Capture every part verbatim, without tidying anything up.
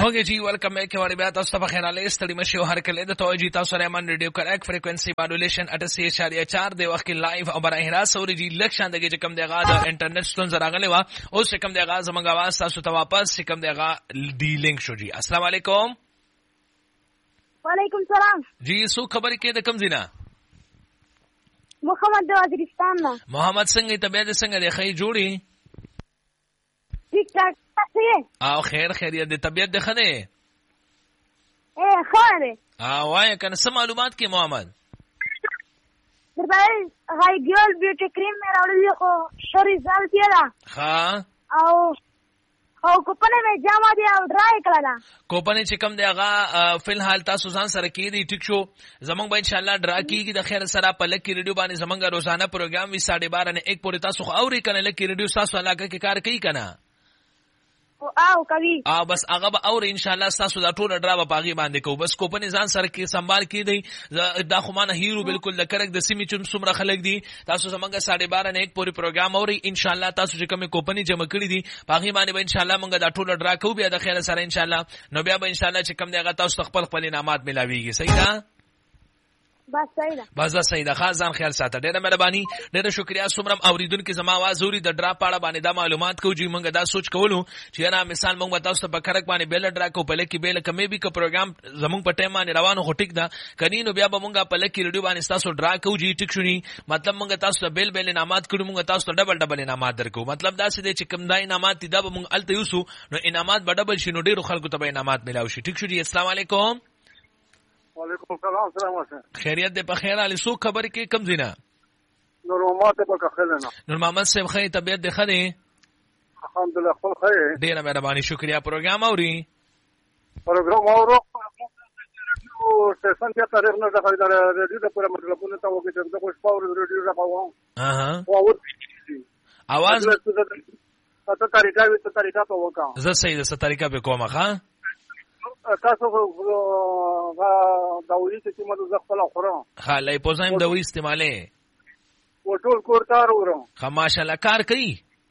ओके जी, welcome back हमारे बात तब खैर आले स्टडी में शो हर कले तो जी तासो Rahman radio correct frequency modulation अठासी इशारिया चार दे वक्त की लाइव और बराह रास्त और जी लक्षण दगे कम देगा इंटरनेट स्टोन जरा गले वा उस कम देगा जमंग आवाज तासो तो वापस कम देगा दी लिंक शो जी। अस्सलाम वालेकुम। वालेकुम सलाम जी, सो खबर के दकम जिना मोहम्मद वजीरिस्तान ना मोहम्मद संग तबीयत संग दे खई जोड़ी ठीक ठाक है आओ खैर खैरियत दे तबीयत दे खने ए खैर हां वाय कन सब मालूमात के मोहम्मद दरबार हाई गर्ल ब्यूटी क्रीम मेरा और को शरी जाल किया हां आओ او کوپنه مې جامه دی او ډرای کړه دا کوپنه چې کم دی هغه فلحال تاسو ځان سره کې دی ټیک شو زمونږ به ان شاء الله ډرا کیږي د خیر سره په لکی ریډیو باندې زمونږ روزانه پروګرام وی ساڑھے بارہ نه ایک پورې تاسو خو اوري کنه لکی ریډیو تاسو علاقه کې کار کوي کنه او کوي ا بس هغه به اور ان شاء الله تاسو دا ټول ډرا په باغی باندې کو بس کوپنه ځان سره کې سنبال کې دی دا خو مانه هیرو بالکل د کرک د سیمې چم سمره خلک دي تاسو زمونږ ساڑھے بارہ نه ایک پورې پروګرام اوري ان شاء الله تاسو چې کومه کوپنه جمع کړی دي باغی باندې به ان شاء الله مونږ دا ټول ډرا کو بیا د خیر سره ان شاء الله نو بیا به ان شاء الله چې کوم دی هغه تاسو خپل خپل انعامات ملاويږي صحیح ده بس صحیح ده بس صحیح ده خاصان خیال ساته ډیره مهرباني ډیره شکریا سمرم اوریدونکو زما आवाज اوري د ډرا پاړه باندې دا معلومات کو جی مونږ دا سوچ کولو چې نه مثال مونږ تاسو په کرک باندې بیل ډرا کو په لکی بیل کمې به کو پروګرام زمونږ په ټیم باندې روانو خو ټیک ده کني نو بیا به مونږ په لکی ریډیو باندې تاسو ډرا کو جی ټیک شونی مطلب مونږ تاسو ته بیل بیل انعامات کړو مونږ تاسو ته ډبل ډبل انعامات درکو مطلب دا څه دی چې کم دا انعامات دي دا به مونږ الته یوسو نو انعامات به ډبل شي نو ډیرو خلکو ته به انعامات ملاوي شي ټیک شو جی السلام علیکم وعلیکم السلام السلام علیکم خیریت دې په خیر علي سو خبر کې کم زینا نور محمد په خلنه نور محمد صاحب خیر طبيعت دې خره الحمدلله خپل خیر ډیره مهرباني شکریا پروګرام اوري پروګرام اورو او سیسن کې تاریخ نه ځای د ریډیو د پوره مطلبونه ته وګورئ چې د خوش پاور ریډیو راپاو ها ها او आवाज ته طریقه وي ته طریقه په وکا زه صحیح ده ست طریقه به کومه ها تاسو دا وایي چې موږ د خپل خورم ها لای پوزایم د وې استعماله و ټول کور کار ورم خا ماشاءالله کار کوي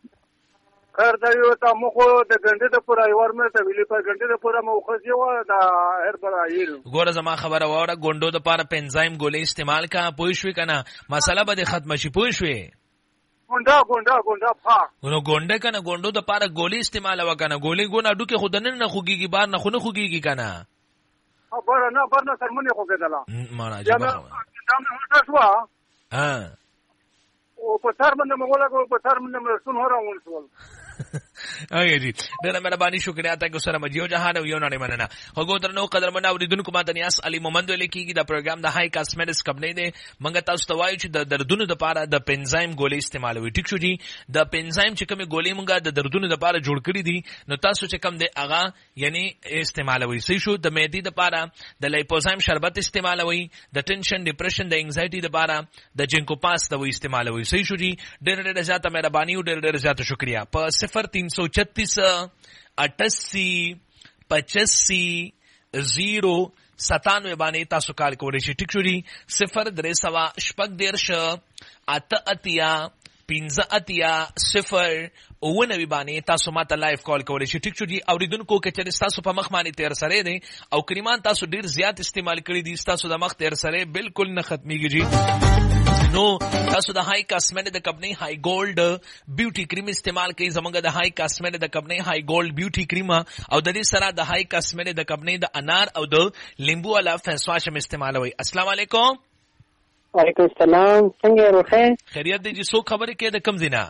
کار دا یو ته مخ د ګنډې د پورا یو ورمه ته ویلې په ګنډې د پورا مو خو یو دا هر بل ایل ګوره زما خبره وره ګوندو د پاره پنځایم ګولې استعمال کا پوښوي کنه مساله به ختم شي پوښوي ګونډا ګونډا ګونډا پا نو ګونډه کنه ګوندو د پاره ګولې استعمال وکنه ګولې ګونه ډوکه خودنن نه خوګيږي بار نه خونه خوګيږي کنه خبر نه بار نه سرمنه خوګدلا معنا جواب دا مې هوټه شو ها او په سر باندې مولا کو په سر باندې مرسون هراون شو اګه جی ډېر مهرباني شکریا تاسو سره مجيو جهان یو نه مننه هغه درنو قدر منه اوریدونکو ماته نیاس علي محمد لیکيږي دا پروګرام د هاي کاسمیټکس کمپنی دی منګه تاسو ته وایو چې د دردونو د پاره د پنځایم ګولې استعمالوي ټیک شو جی د پنځایم چې کومه ګولې منګه د دردونو د پاره جوړ کړی دي نو تاسو چې کم دی اغا یعنی استعمالوي صحیح شو د معدې د پاره د لایپوزایم شربت استعمالوي د ټینشن ډیپریشن د انزایټي د پاره د جنکو پاس د وې استعمالوي صحیح شو جی ډېر ډېر زیاته مهرباني او ډېر ډېر زیاته شکریا په صفر تین سو छत्तीस अट्ठासी पचासी जीरो सतानवे बाने तासु कॉल कोले शि ठीक शुरी सिफर दरे सवा शपक देर्श अत अतिया पिंजा अतिया सिफर ओवनवी बाने तासु माता लाइव कॉल कोले शि ठीक शुरी اوریدونکو کې چې تاسو په مخ باندې تیر سره دي او کریمان تاسو ډیر زیات استعمال کړی دي تاسو د مخ تیر سره بالکل نه ختميږي جی نو تاسو د هاي کاسمیټک د کمپنی هاي ګولډ بیوټي کریم استعمال کوي زمونږ د هاي کاسمیټک د کمپنی هاي ګولډ بیوټي کریم او د دې سره د هاي کاسمیټک د کمپنی د انار او د لیمبو والا فیس واش هم استعمالوي السلام علیکم وعلیکم السلام څنګه روخه خیریت دي سو خبره کې د کم زینا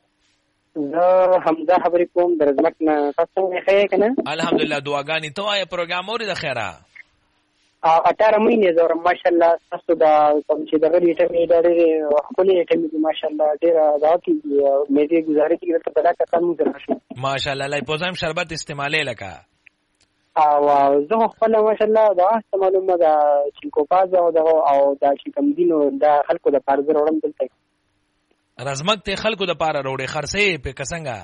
زه حمزه خبرې کوم درځمک نه تاسو څنګه ښه کنه الحمدلله دعاګانې ته آیا پروګرام اوري د خیره اټاره مینه زور ماشاءالله تاسو دا کوم چې دغه ریټمې ډېرې خپلې ریټمې ماشاءالله ډېر دا کی مې دې گزارې کې ته بلا کتم درښه ماشاءالله لایپوزایم شربت استعمالې لکه او زه خپل ماشاءالله دا معلومه ده چې کوپاز او دا او دا چې کم دینو دا خلکو د پارځ وروړم دلته رزمک ته خلکو د پاره وروړي خرڅې په کسنګا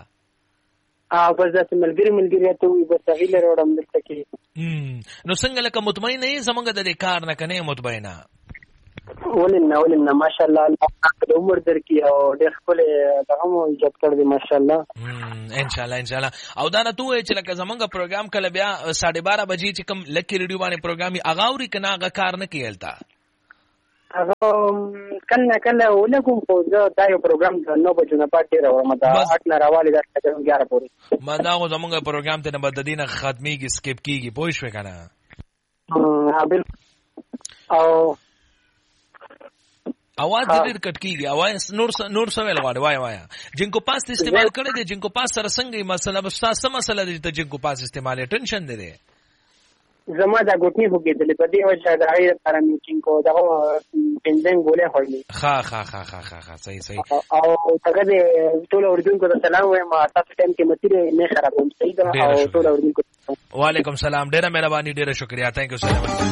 ا بس ذات ملګری ملګری ته وي بس غیل وروړم دلته کې نو څنګه لکه مطمئن نه زمونږ د کار نه کنه مطمئنه ولنه ولنه ماشاءالله الله د عمر درکې او ډېر ښکلی دغه مو ایجاد کړی دی ماشاءالله. انشاءالله انشاءالله. او دا نه ته ووایې چې لکه زمونږ پروګرام کله بیا ساډه باره بجې چې کوم لکي ریډیو باندې پروګرام وي هغه اوري که نه هغه کار نه کوي هلته؟ هغه کله نه کله ولګوم خو زه دا یو پروګرام د نو بجو نه پاتې راوړم د اټ نه راوالې دا تقریبا ګیاره پورې. ما دا خو زمونږ پروګرام ته نه به د دې نه ختمېږي سکیپ کېږي پوه شوې که نه؟ ها بالکل. او اواز ډېر کټ کېږي. اواز نور نور څه ویل غواړې؟ وایه وایه. جنکو پاس استعمال کړی دی؟ جنکو پاس سره څنګه مسله به ستا څه مسله ده چې ته جنکو پاس استعمال یې ټنشن دی دی؟ زما دا ګوتنې خوږېدلې په دې وجه د هغې لپاره مې جنکو دغه پنځم ګولۍ خوړلې. ښه ښه ښه ښه ښه ښه صحیح صحیح. او هغه د ټولو اورېدونکو ته سلام وایم. تاسو ټایم کې متي نه خرابوم. صحیح ده. او ټولو اورېدونکو وعلیکم سلام. ډېره مهرباني ډېره شکریه. تھینک یو سو مچ.